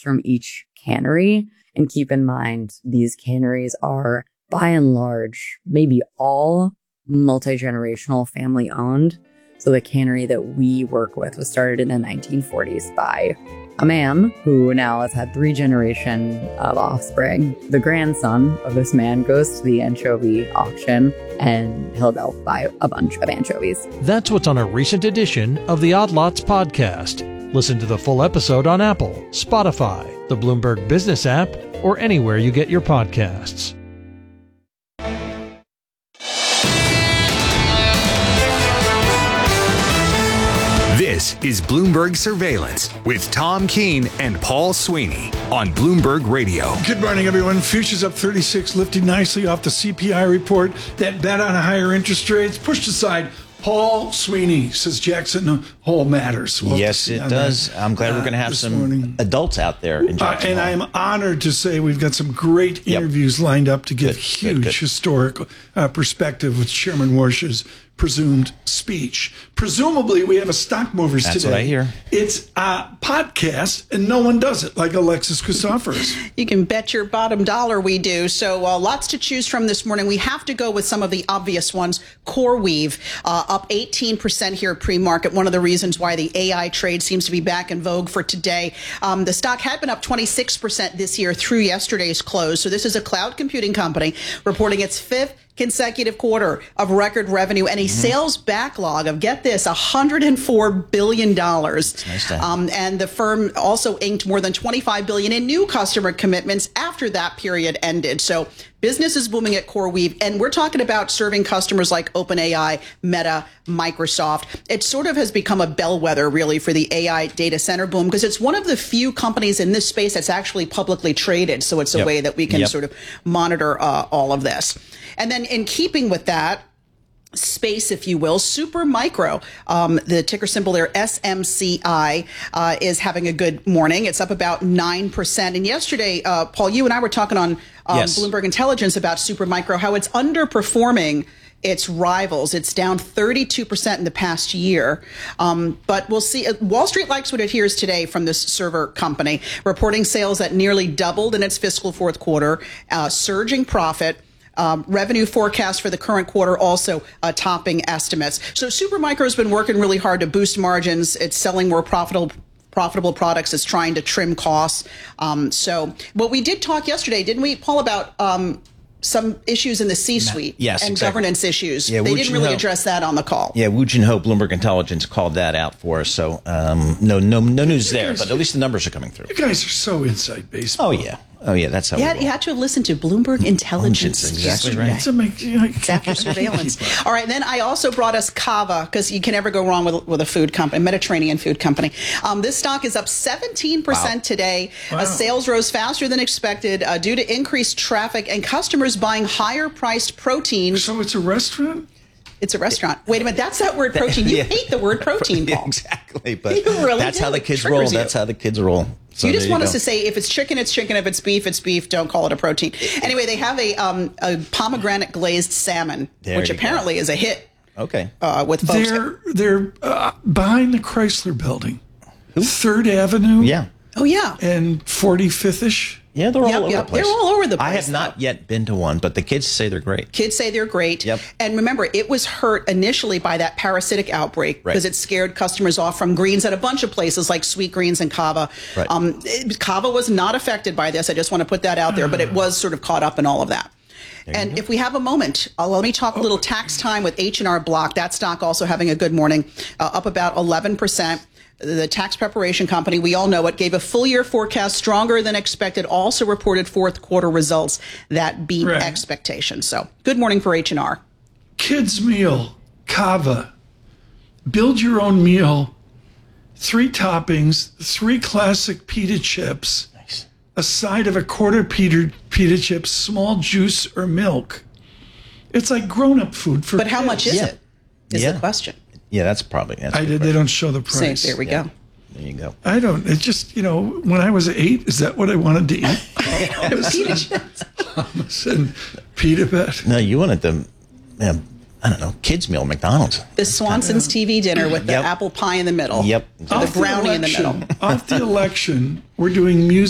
products from each cannery. And keep in mind, these canneries are, by and large, maybe all multi-generational family owned. So the cannery that we work with was started in the 1940s by a man who now has had 3 generations of offspring. The grandson of this man goes to the anchovy auction and he'll go buy a bunch of anchovies. That's what's on a recent edition of the Odd Lots podcast. Listen to the full episode on Apple, Spotify, the Bloomberg Business app, or anywhere you get your podcasts. This is Bloomberg Surveillance with Tom Keene and Paul Sweeney on Bloomberg Radio. Good morning, everyone. Futures up 36, lifting nicely off the CPI report. That bet on higher interest rates pushed aside. Paul Sweeney says Jackson Hole matters. Yes, it does. I'm glad we're going to have some adults out there in Jackson Hole. I am honored to say we've got some great interviews lined up to give huge historic perspective with Chairman Warsh's presumed speech. Presumably, we have a stock movers today. That's what I hear. It's a podcast, and no one does it like Alexis Christoforous. You can bet your bottom dollar we do. So lots to choose from this morning. We have to go with some of the obvious ones. CoreWeave up 18% here pre-market. One of the reasons why the AI trade seems to be back in vogue for today. The stock had been up 26% this year through yesterday's close. So this is a cloud computing company reporting its 5th consecutive quarter of record revenue and a sales backlog of, get this, $104 billion. Nice and the firm also inked more than $25 billion in new customer commitments after that period ended. So business is booming at CoreWeave, and we're talking about serving customers like OpenAI, Meta, Microsoft. It sort of has become a bellwether, really, for the AI data center boom, because it's one of the few companies in this space that's actually publicly traded. So it's a way that we can sort of monitor all of this. And then in keeping with that space, if you will, Supermicro, the ticker symbol there, SMCI, is having a good morning. It's up about 9%. And yesterday, Paul, you and I were talking on Bloomberg Intelligence about Supermicro, how it's underperforming its rivals. It's down 32% in the past year. But we'll see. Wall Street likes what it hears today from this server company, reporting sales that nearly doubled in its fiscal fourth quarter, surging profit. Revenue forecast for the current quarter also topping estimates. So Supermicro has been working really hard to boost margins. It's selling more profitable products. It's trying to trim costs. So what we did talk yesterday, didn't we, Paul, about some issues in the C-suite and governance issues. They didn't really address that on the call. Yeah, Woo Jin Ho, Bloomberg Intelligence, called that out for us. So no news there, but at least the numbers are coming through. You guys are so inside baseball. Oh, yeah, that's how we roll. You had to have listened to Bloomberg Intelligence. Exactly right. It's after surveillance. All right, then I also brought us Cava, because you can never go wrong with a food company, a Mediterranean food company. This stock is up 17% today. Wow. Sales rose faster than expected due to increased traffic and customers buying higher-priced proteins. So it's a restaurant? It's a restaurant. Wait a minute, that's that word protein. You hate the word protein, Paul. Exactly, but really that's how the kids roll. That's how the kids roll. So you just want us to say, if it's chicken, it's chicken. If it's beef, don't call it a protein. Anyway, they have a pomegranate glazed salmon, which apparently is a hit. Okay. With folks. They're behind the Chrysler building. Who? 3rd Avenue. Yeah. Oh, yeah. And 45th-ish. Yeah, they're all over the place. They're all over the place. I have not yet been to one, but the kids say they're great. Kids say they're great. Yep. And remember, it was hurt initially by that parasitic outbreak because it scared customers off from greens at a bunch of places like Sweet Greens and Cava. Right. Cava was not affected by this. I just want to put that out there, but it was sort of caught up in all of that. And if we have a moment, let me talk a little tax time with H&R Block. That stock also having a good morning, up about 11%. The tax preparation company, we all know it, gave a full-year forecast stronger than expected, also reported fourth quarter results that beat expectations. So good morning for H&R. Kids meal, Cava. Build your own meal. 3 toppings, 3 classic pita chips, a side of a quarter pita chips, small juice or milk. It's like grown-up food for kids. But how much is it? Is the question. Yeah, that's probably. They don't show the price. There we go. There you go. I don't. It's just, when I was 8, is that what I wanted to eat? Pita chips. Hummus and pita bread. No, you wanted the, I don't know, kids meal, McDonald's. The Swanson's TV dinner with the apple pie in the middle. Yep. The brownie in the middle. Off the election, we're doing music.